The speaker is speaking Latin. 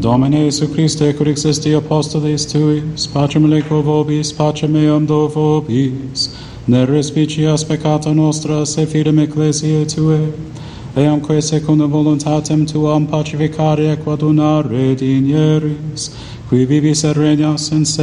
Domine Iesu Christe, cur existi apostoles tuis, pacem leco vobis, pacem meam do vobis, ne respicias peccata nostra, se fidem ecclesiae tuae, eamque secundum voluntatem tuam pacificare et quadunare dinieris, qui vivis et regnas in